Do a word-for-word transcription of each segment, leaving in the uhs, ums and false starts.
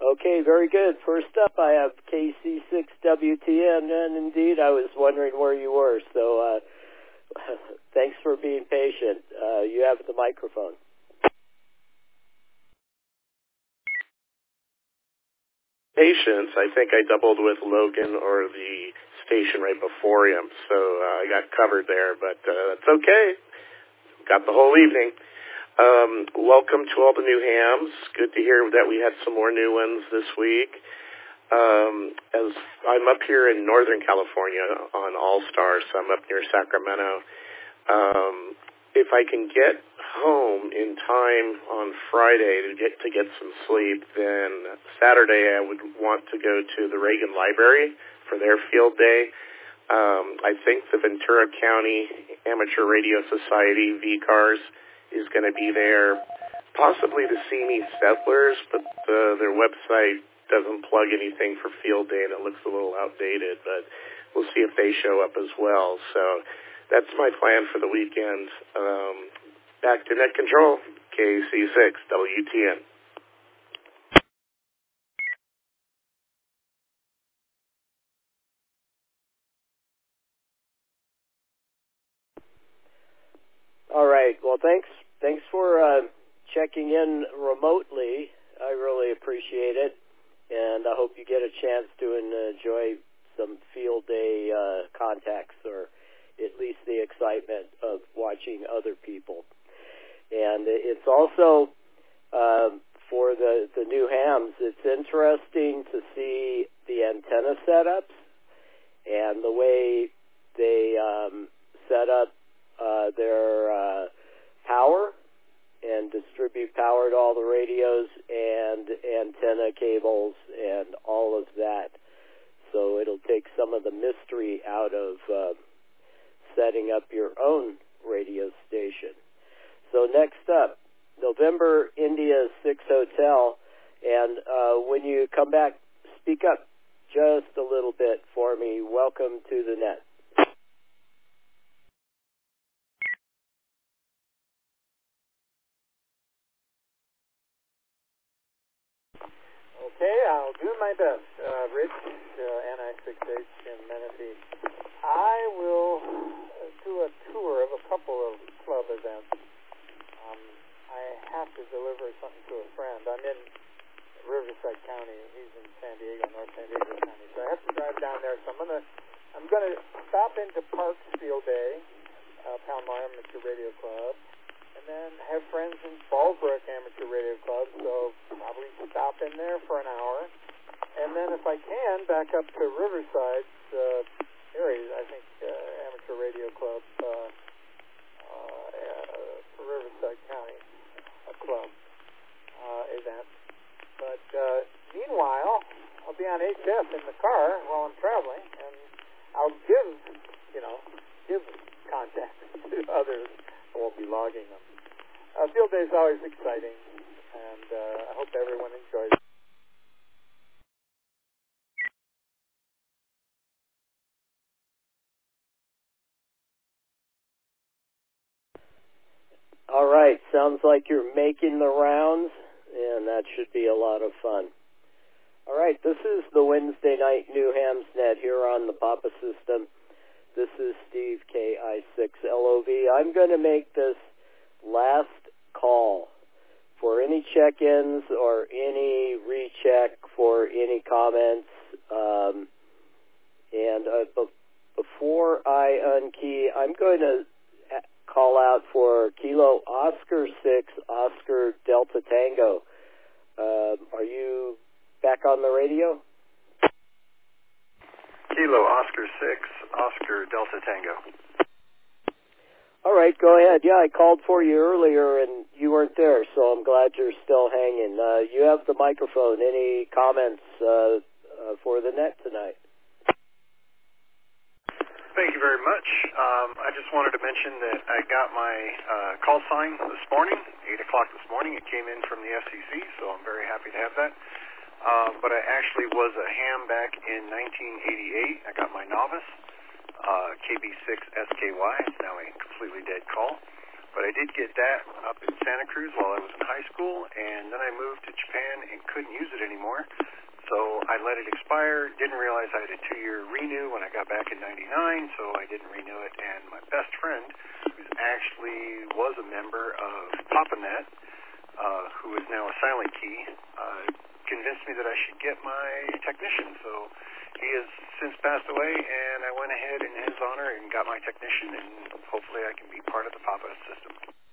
Okay, very good. First up, I have K C six W T N, and indeed, I was wondering where you were, so uh, thanks for being patient. Uh, you have the microphone. Patience, I think I doubled with Logan or the station right before him, so uh, I got covered there, but uh, that's okay. Got the whole evening. Um, welcome to all the new hams. Good to hear that we had some more new ones this week. Um, as I'm up here in Northern California on All-Star, so I'm up near Sacramento. Um, if I can get home in time on Friday to get to get some sleep, then Saturday I would want to go to the Reagan Library for their field day. Um, I think the Ventura County Amateur Radio Society, V CARS, is going to be there, possibly the Simi Settlers, but uh, their website doesn't plug anything for field day, and it looks a little outdated, but we'll see if they show up as well. So that's my plan for the weekend. Um, back to Net Control, K C six W T N. All right. Well, thanks. Thanks for uh, checking in remotely. I really appreciate it, and I hope you get a chance to enjoy some field day uh, contacts, or at least the excitement of watching other people. And it's also um, for the the new hams. It's interesting to see the antenna setups and the way they um, set up uh, their uh, power and distribute power to all the radios and antenna cables and all of that. So it'll take some of the mystery out of uh, setting up your own radio station. So next up, November India six Hotel, and uh, when you come back, speak up just a little bit for me. Welcome to the net. Okay, I'll do my best. Uh, Rich, uh, N I six H in Menifee. I will do a tour of a couple of club events. Um, I have to deliver something to a friend. I'm in Riverside County. He's in San Diego, North San Diego County. So I have to drive down there. So I'm gonna, I'm gonna stop into Parks Field Day, uh, Palomar Amateur Radio Club, and then have friends in Fallbrook Amateur Radio Club. So probably stop in there for an hour, and then if I can, back up to Riverside's uh, area. I think uh, Amateur Radio Club uh, uh, uh, for Riverside County, a club uh, event. But uh, meanwhile, I'll be on H F in the car while I'm traveling, and I'll give, you know, give contacts to others. I won't be logging them. Uh, field day is always exciting, and uh, I hope everyone enjoys it. All right, sounds like you're making the rounds, and that should be a lot of fun. All right, this is the Wednesday night New Hamsnet here on the Papa System. This is Steve, K I six L O V. I'm going to make this last call for any check-ins or any recheck for any comments. Um, and uh, be- before I unkey, I'm going to call out for Kilo Oscar six, Oscar Delta Tango. Uh, are you back on the radio? Kilo Oscar six, Oscar Delta Tango. All right, go ahead. Yeah, I called for you earlier, and you weren't there, so I'm glad you're still hanging. Uh, you have the microphone. Any comments uh, uh, for the net tonight? Thank you very much. Um, I just wanted to mention that I got my uh, call sign this morning, eight o'clock this morning. It came in from the F C C, so I'm very happy to have that. Uh, but I actually was a ham back in nineteen eighty-eight. I got my novice, uh, K B six S K Y. It's now a completely dead call. But I did get that up in Santa Cruz while I was in high school, and then I moved to Japan and couldn't use it anymore. So I let it expire, didn't realize I had a two-year renew when I got back in ninety-nine, so I didn't renew it. And my best friend, who actually was a member of PapaNet, uh, who is now a Silent Key, uh, convinced me that I should get my technician. So he has since passed away, and I went ahead in his honor and got my technician, and hopefully I can be part of the Papa system.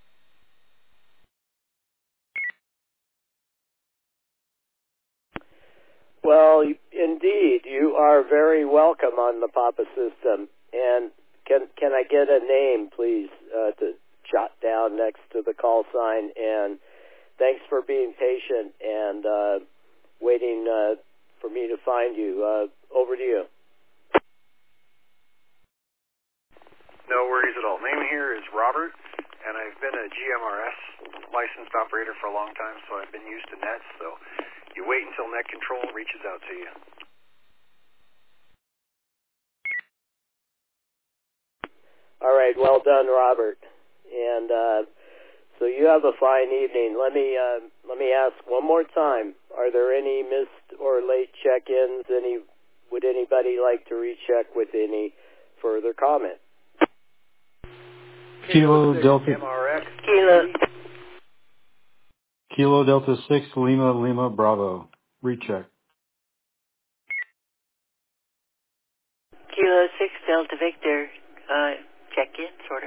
Well, indeed, you are very welcome on the Papa system. And can can I get a name, please, uh, to jot down next to the call sign? And thanks for being patient and uh, waiting uh, for me to find you. Uh, over to you. No worries at all. Name here is Robert, and I've been a G M R S licensed operator for a long time, so I've been used to nets. So you wait until Net Control reaches out to you. All right, well done, Robert. And uh, so you have a fine evening. Let me uh, let me ask one more time: are there any missed or late check-ins? Any would anybody like to recheck with any further comment? Kilo Delta M R X. Kilo. Kilo Delta six Lima Lima Bravo. Recheck. Kilo six Delta Victor. Uh, check in, sort of.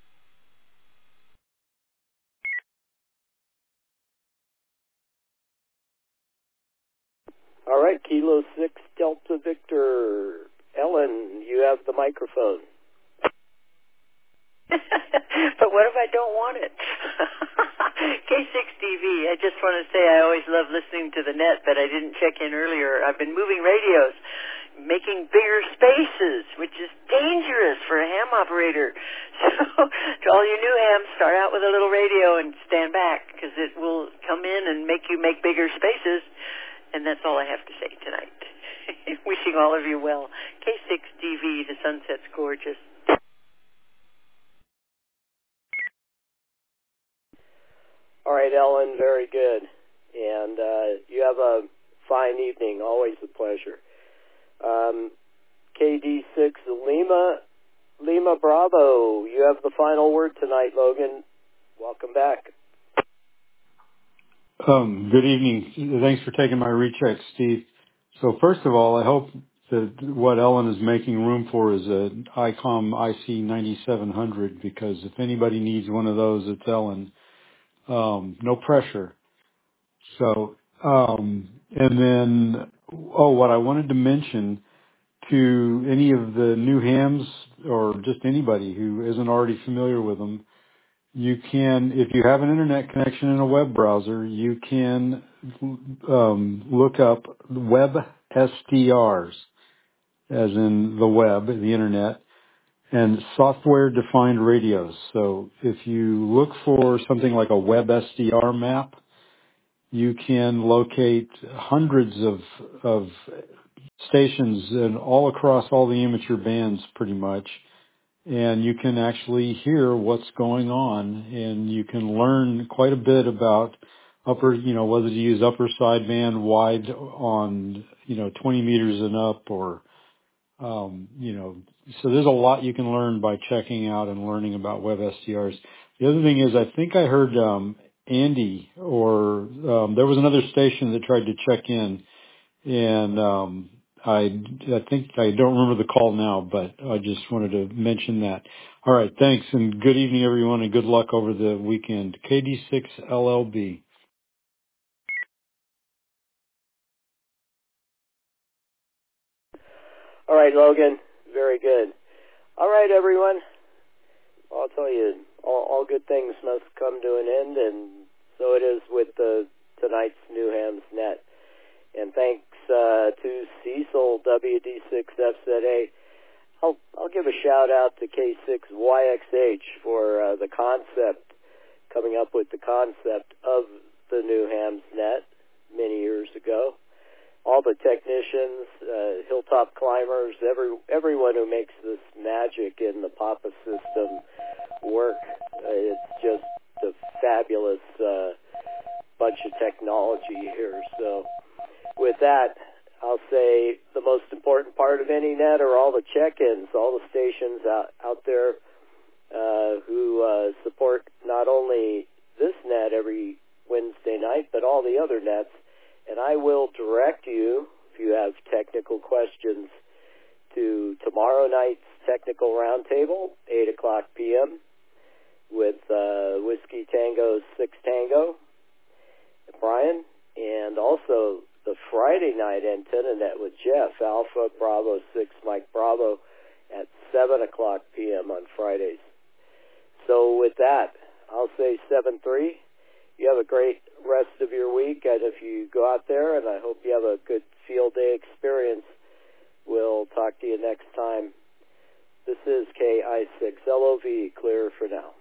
All right, Kilo six Delta Victor. Ellen, you have the microphone. But what if I don't want it? K six D V, I just want to say I always love listening to the net, but I didn't check in earlier. I've been moving radios, making bigger spaces, which is dangerous for a ham operator. So to all you new hams, start out with a little radio and stand back, because it will come in and make you make bigger spaces. And that's all I have to say tonight. Wishing all of you well. K six D V, the sunset's gorgeous. All right, Ellen, very good. And uh, you have a fine evening. Always a pleasure. Um, K D six Lima, Lima Bravo, you have the final word tonight, Logan. Welcome back. Um, good evening. Thanks for taking my recheck, Steve. So first of all, I hope that what Ellen is making room for is an I COM I C ninety-seven hundred, because if anybody needs one of those, it's Ellen. Um, no pressure. So, um, and then, oh, what I wanted to mention to any of the new hams or just anybody who isn't already familiar with them, you can, if you have an internet connection in a web browser, you can um, look up web S D Rs, as in the web, the internet, and software-defined radios. So if you look for something like a web S D R map, you can locate hundreds of of stations and all across all the amateur bands pretty much, and you can actually hear what's going on, and you can learn quite a bit about upper, you know, whether to use upper sideband wide on, you know, twenty meters and up, or Um, you know, so there's a lot you can learn by checking out and learning about web S D Rs. The other thing is, I think I heard um, Andy, or um, there was another station that tried to check in, and um, I, I think I don't remember the call now, but I just wanted to mention that. All right, thanks, and good evening, everyone, and good luck over the weekend. K D six L L B. All right, Logan. Very good. All right, everyone. I'll tell you, all, all good things must come to an end, and so it is with the tonight's New Hams Net. And thanks uh, to Cecil W D six F Z A. I'll, I'll give a shout out to K six Y X H for uh, the concept, coming up with the concept of the New Hams Net many years ago. All the technicians, uh, Hilltop Climbers, every everyone who makes this magic in the Papa system work Uh, it's just a fabulous uh, bunch of technology here. So with that, I'll say the most important part of any net are all the check-ins, all the stations out, out there uh, who uh, support not only this net every Wednesday night, but all the other nets. And I will direct you, if you have technical questions, to tomorrow night's technical roundtable, eight o'clock p.m., with uh, Whiskey Tango six Tango, Brian, and also the Friday night antenna net with Jeff, Alpha Bravo six Mike Bravo, at seven o'clock p.m. on Fridays. So with that, I'll say seven three. You have a great rest of your week, and if you go out there, and I hope you have a good field day experience, we'll talk to you next time. This is K I six L O V, clear for now.